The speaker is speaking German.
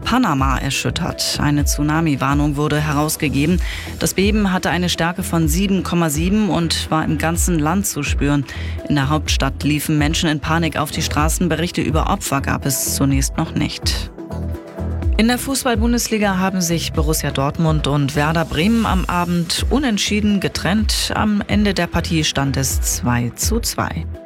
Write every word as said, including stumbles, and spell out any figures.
Panama erschüttert. Eine Tsunami-Warnung wurde herausgegeben. Das Beben hatte eine Stärke von sieben Komma sieben und war im ganzen Land zu spüren. In der Hauptstadt liefen Menschen in Panik auf die Straßen. Berichte über Opfer gab es zunächst noch nicht. In der Fußball-Bundesliga haben sich Borussia Dortmund und Werder Bremen am Abend unentschieden getrennt. Am Ende der Partie stand es zwei zu zwei.